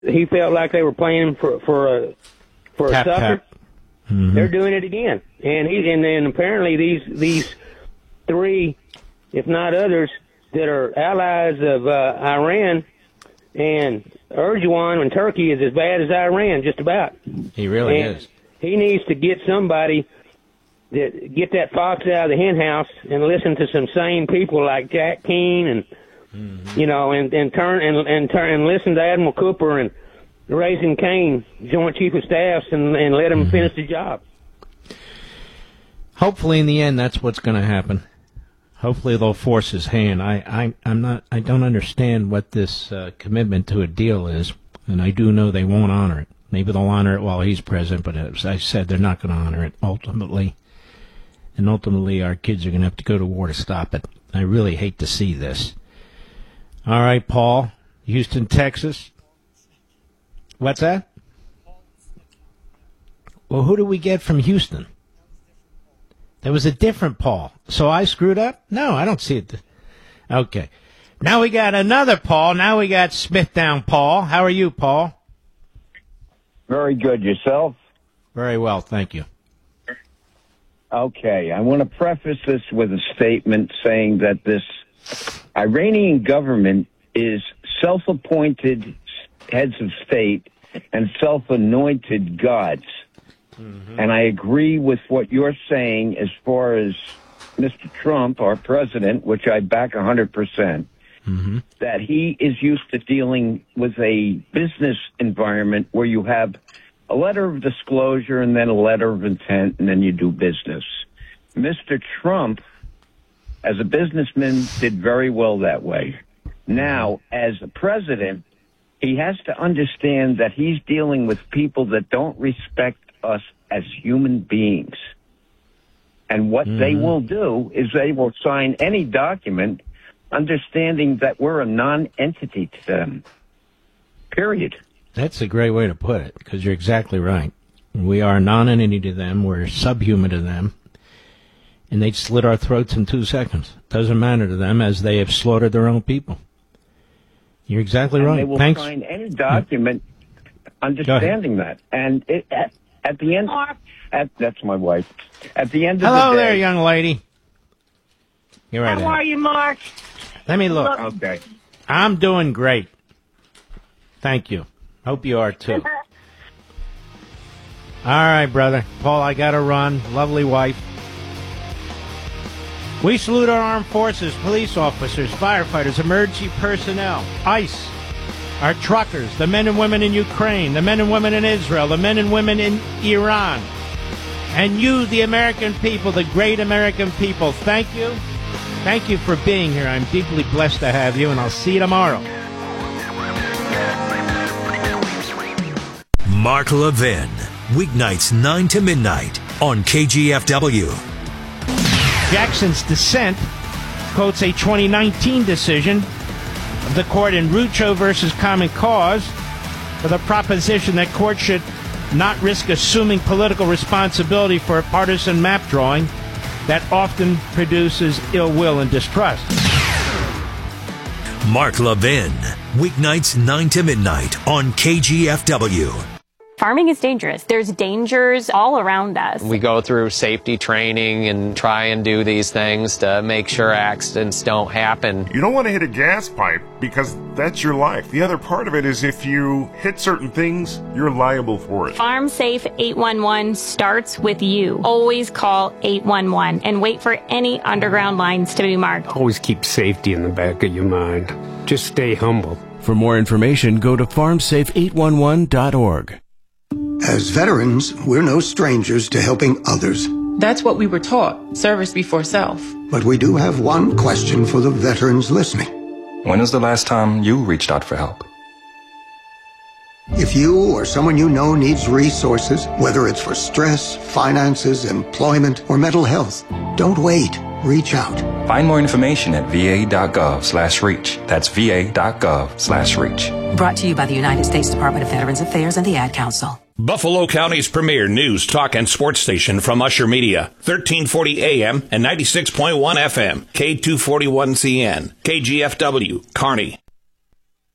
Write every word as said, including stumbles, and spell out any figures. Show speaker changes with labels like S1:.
S1: he felt like they were playing for for a for a
S2: tap,
S1: sucker.
S2: Tap. Mm-hmm.
S1: They're doing it again, and he and then apparently these these three, if not others, that are allies of uh, Iran, and Erdogan and Turkey is as bad as Iran, just about.
S2: He really
S1: and
S2: is.
S1: He needs to get somebody that get that fox out of the hen house and listen to some sane people like Jack Keane and mm-hmm. you know, and, and turn and and turn and listen to Admiral Cooper and Raising Cane, Joint Chief of Staffs, and, and let him mm-hmm. finish the job.
S2: Hopefully, in the end, that's what's going to happen. Hopefully, they'll force his hand. I, I, I'm not. I don't understand what this uh, commitment to a deal is, and I do know they won't honor it. Maybe they'll honor it while he's president, but as I said, they're not going to honor it ultimately. And ultimately, our kids are going to have to go to war to stop it. I really hate to see this. All right, Paul, Houston, Texas. What's that? Well, who do we get from Houston? There was a different Paul. So I screwed up? No, I don't see it. Okay. Now we got another Paul. Now we got Smithtown Paul. How are you, Paul?
S3: Very good. Yourself?
S2: Very well, thank you.
S3: Okay. I want to preface this with a statement saying that this Iranian government is self-appointed heads of state and self-anointed gods. Mm-hmm. And I agree with what you're saying as far as Mister Trump, our president, which I back one hundred percent, mm-hmm. that he is used to dealing with a business environment where you have a letter of disclosure and then a letter of intent, and then you do business. Mister Trump, as a businessman, did very well that way. Now, as a president, he has to understand that he's dealing with people that don't respect us as human beings. And what mm. they will do is they will sign any document understanding that we're a non-entity to them. Period.
S2: That's a great way to put it, because you're exactly right. We are a non-entity to them. We're subhuman to them. And they'd slit our throats in two seconds. Doesn't matter to them, as they have slaughtered their own people. You're exactly
S3: and
S2: right.
S3: They will
S2: Thanks.
S3: sign any document yeah. understanding that. And it, at, at the end, at, that's my wife. At the end of
S2: Hello
S3: the day,
S2: there, young lady. You're right.
S4: How are you, Mark?
S2: Let me look.
S3: Okay.
S2: I'm doing great. Thank you. Hope you are too. All right, brother. Paul, I got to run. Lovely wife. We salute our armed forces, police officers, firefighters, emergency personnel, ICE, our truckers, the men and women in Ukraine, the men and women in Israel, the men and women in Iran, and you, the American people, the great American people. Thank you. Thank you for being here. I'm deeply blessed to have you, and I'll see you tomorrow.
S5: Mark Levin, weeknights nine to midnight on K G F W.
S2: Jackson's dissent quotes a twenty nineteen decision of the court in Rucho versus Common Cause for the proposition that courts should not risk assuming political responsibility for a partisan map drawing that often produces ill will and distrust.
S5: Mark Levin, weeknights nine to midnight on K G F W.
S6: Farming is dangerous. There's dangers all around us.
S7: We go through safety training and try and do these things to make sure accidents don't happen.
S8: You don't want to hit a gas pipe because that's your life. The other part of it is if you hit certain things, you're liable for it.
S6: Farm Safe eight one one starts with you. Always call eight one one and wait for any underground lines to be marked.
S9: Always keep safety in the back of your mind. Just stay humble.
S10: For more information, go to farm safe eight one one dot org.
S11: As veterans, we're no strangers to helping others.
S12: That's what we were taught, service before self.
S11: But we do have one question for the veterans listening.
S13: When was the last time you reached out for help?
S11: If you or someone you know needs resources, whether it's for stress, finances, employment, or mental health, don't wait. Reach out.
S13: Find more information at va.gov slash reach. That's va.gov slash reach.
S14: Brought to you by the United States Department of Veterans Affairs and the Ad Council.
S15: Buffalo County's premier news, talk, and sports station from Usher Media. thirteen forty A M and ninety-six point one F M. K two forty-one C N. K G F W. Kearney.